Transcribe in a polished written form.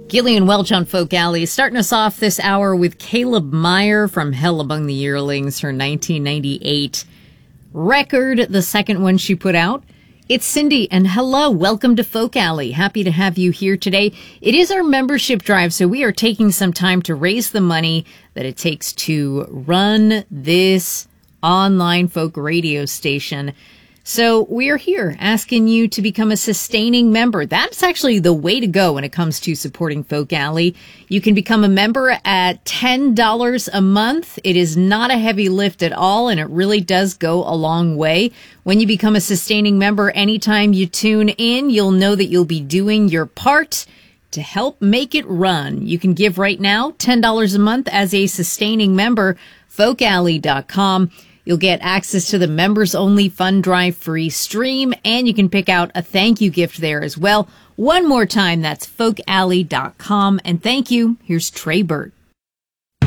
Gillian Welch on Folk Alley, starting us off this hour with Caleb Meyer from Hell Among the Yearlings, her 1998 record, the second one she put out. It's Cindy, and hello, welcome to Folk Alley. Happy to have you here today. It is our membership drive, so we are taking some time to raise the money that it takes to run this online folk radio station. So we are here asking you to become a sustaining member. That's actually the way to go when it comes to supporting Folk Alley. You can become a member at $10 a month. It is not a heavy lift at all, and it really does go a long way. When you become a sustaining member, anytime you tune in, you'll know that you'll be doing your part to help make it run. You can give right now, $10 a month as a sustaining member, folkalley.com. You'll get access to the members-only fund drive free stream, and you can pick out a thank you gift there as well. One more time, that's folkalley.com. And thank you. Here's Trey Burt.